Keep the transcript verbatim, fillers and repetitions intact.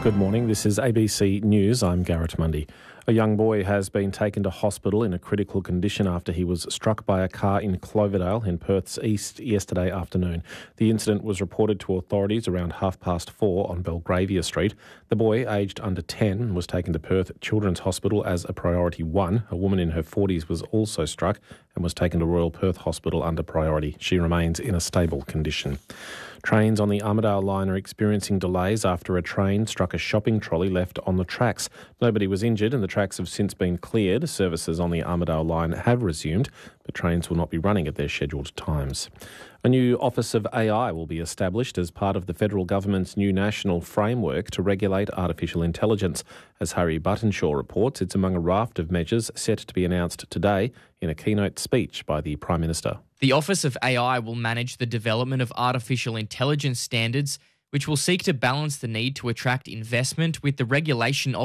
Good morning, this is A B C News. I'm Garrett Mundy. A young boy has been taken to hospital in a critical condition after he was struck by a car in Cloverdale in Perth's east yesterday afternoon. The incident was reported to authorities around half past four on Belgravia Street. The boy, aged under ten, was taken to Perth Children's Hospital as a priority one. A woman in her forties was also struck and was taken to Royal Perth Hospital under priority. She remains in a stable condition. Trains on the Armidale line are experiencing delays after a train struck a shopping trolley left on the tracks. Nobody was injured and the tracks have since been cleared. Services on the Armidale line have resumed, but trains will not be running at their scheduled times. A new Office of A I will be established as part of the federal government's new national framework to regulate artificial intelligence. As Harry Buttonshaw reports, it's among a raft of measures set to be announced today in a keynote speech by the Prime Minister. The Office of A I will manage the development of artificial intelligence standards, which will seek to balance the need to attract investment with the regulation of